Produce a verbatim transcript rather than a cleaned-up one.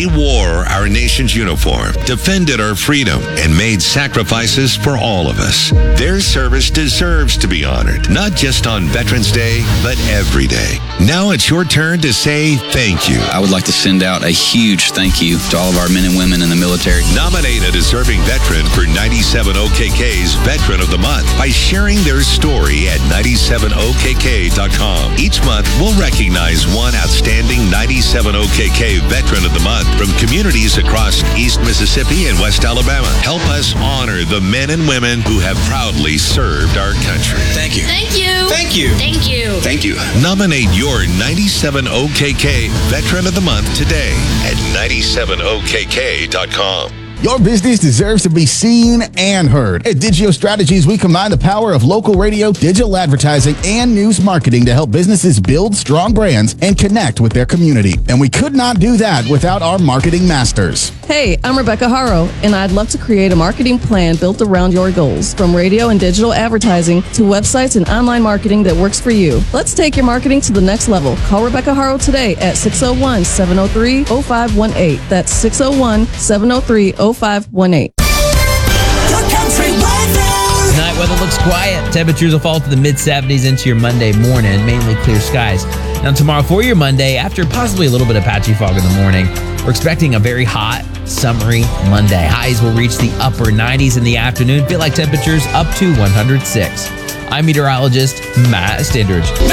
They wore our nation's uniform, defended our freedom, and made sacrifices for all of us. Their service deserves to be honored, not just on Veterans Day, but every day. Now it's your turn to say thank you. I would like to send out a huge thank you to all of our men and women in the military. Nominate a deserving veteran for ninety-seven O K K's Veteran of the Month by sharing their story at ninety-seven O K K dot com. Each month, we'll recognize one outstanding ninety-seven O K K Veteran of the Month from communities across East Mississippi and West Alabama. Help us honor the men and women who have proudly served our country. Thank you. Thank you. Thank you. Thank you. Thank you. Nominate your ninety-seven O K K Veteran of the Month today at ninety-seven O K K dot com. Your business deserves to be seen and heard. At Digio Strategies, we combine the power of local radio, digital advertising, and news marketing to help businesses build strong brands and connect with their community. And we could not do that without our marketing masters. Hey, I'm Rebecca Haro, and I'd love to create a marketing plan built around your goals, from radio and digital advertising to websites and online marketing that works for you. Let's take your marketing to the next level. Call Rebecca Haro today at six oh one, seven oh three, oh five one eight. That's six oh one, seven oh three, oh five one eight. Tonight, weather looks quiet. Temperatures will fall to the mid seventies into your Monday morning, mainly clear skies. Now, tomorrow for your Monday, after possibly a little bit of patchy fog in the morning, we're expecting a very hot, summery Monday. Highs will reach the upper nineties in the afternoon. Feel like temperatures up to one hundred six. I'm meteorologist Matt Standridge.